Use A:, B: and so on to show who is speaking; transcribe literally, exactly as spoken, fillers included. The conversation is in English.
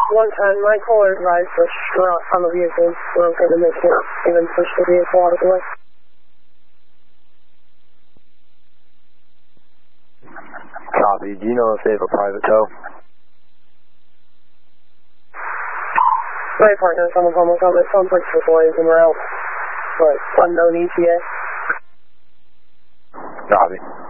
A: one ten, my caller advised us we're not on the vehicle. We're okay to make it, even push the vehicle out of the way.
B: Copy. Do you know if they have a private tow?
A: My partner's on the phone with them. It sounds like triple A's and we're out, but unknown E T A.
B: Copy.